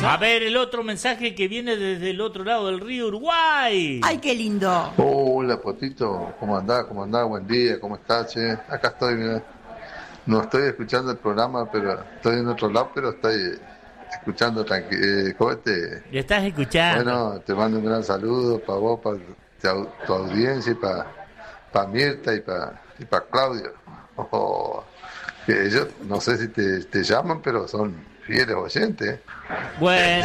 A ver el otro mensaje que viene desde el otro lado del río Uruguay. ¡Ay, qué lindo! Hola, Potito. ¿Cómo andás? ¿Cómo andás? Buen día. ¿Cómo estás, che? Acá estoy, mirá. No estoy escuchando el programa, pero estoy en otro lado, pero estoy escuchando tranquilo. ¿Cómo te...? Le estás escuchando. Bueno, te mando un gran saludo para vos, para tu audiencia y para Mirta y para Claudio. Oh, que ellos, no sé si te llaman, pero son fieles oyentes. Bueno.